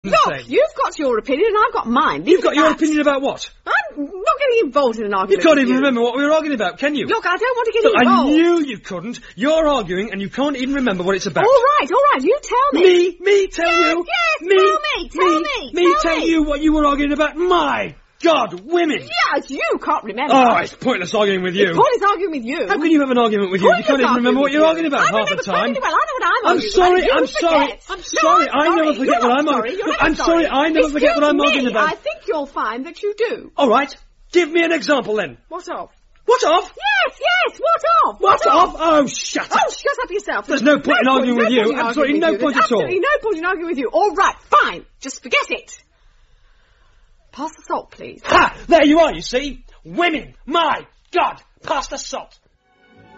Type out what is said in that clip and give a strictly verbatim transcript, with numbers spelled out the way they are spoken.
Look, you've got your opinion and I've got mine. Leave You've got your opinion about what? I'm not getting involved in an argument. You can't even you. remember what we were arguing about, can you? Look, I don't want to get Look, involved. I knew you couldn't. You're arguing and you can't even remember what it's about. All right, all right, you tell me. Me? Me tell yes, you? Yes, me, tell me, tell me, me. Me tell, tell you what you were arguing about? My God, women! Yes, you can't remember. Oh, it's pointless arguing with you. It's pointless arguing with you. How can you have an argument with you? You can't even remember what you're arguing about half the time. Well, I know what I'm I'm arguing sorry, about. I'm sorry, I'm sorry, I never forget what I'm arguing about. I'm sorry, I never forget what I'm arguing about. I think you'll find that you do. All right, give me an example then. What of? What of? Yes, yes, what of? What of? Oh, shut up. Oh, shut up yourself. There's no point in arguing with you. Absolutely no point at all. Absolutely no point in arguing with you. All right, fine. Just forget it. Pass the salt, please. Ha! There you are, you see. Women! My God! Pass the salt.